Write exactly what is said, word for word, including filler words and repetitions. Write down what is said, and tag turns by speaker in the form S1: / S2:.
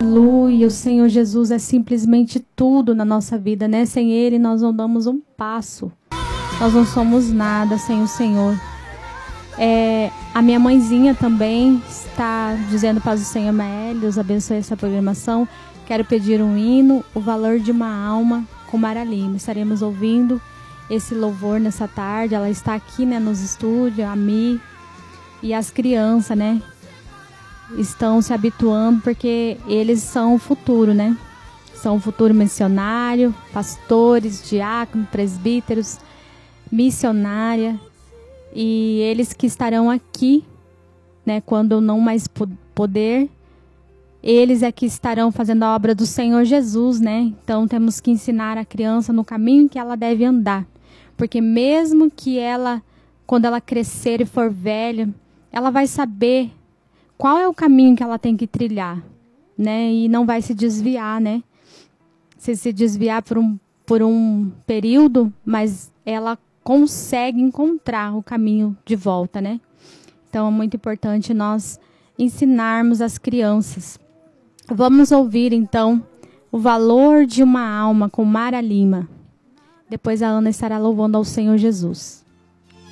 S1: Aleluia, o Senhor Jesus é simplesmente tudo na nossa vida, né? Sem Ele nós não damos um passo. Nós não somos nada sem o Senhor. É, a minha mãezinha também está dizendo para o Senhor Mael, Deus abençoe essa programação. Quero pedir um hino, O Valor de uma Alma, com Mara Lima. Estaremos ouvindo esse louvor nessa tarde. Ela está aqui, né, nos estúdios, a Mi e as crianças, né? Estão se habituando porque eles são o futuro, né? São o futuro missionário, pastores, diáconos, presbíteros, missionária. E eles que estarão aqui, né, quando não mais poder, eles é que estarão fazendo a obra do Senhor Jesus, né? Então temos que ensinar a criança no caminho que ela deve andar. Porque mesmo que ela, quando ela crescer e for velha, ela vai saber qual é o caminho que ela tem que trilhar, né? E não vai se desviar, né? Se se desviar por um, por um período, mas ela consegue encontrar o caminho de volta, né? Então é muito importante nós ensinarmos as crianças. Vamos ouvir então O Valor de uma Alma com Mara Lima. Depois a Ana estará louvando ao Senhor Jesus.